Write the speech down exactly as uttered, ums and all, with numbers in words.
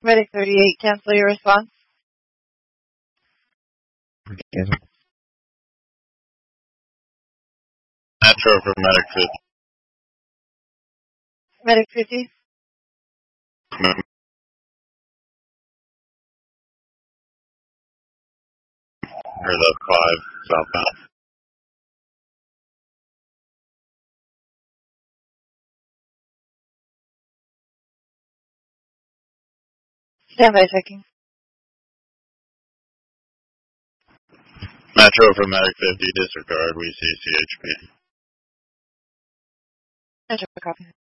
Medic thirty-eight, cancel your response. Cancel. Metro for Medic fifty. Medic fifty. Or the five southbound. Standby checking. Metro for Medic fifty, disregard, we see C H P. Metro copy.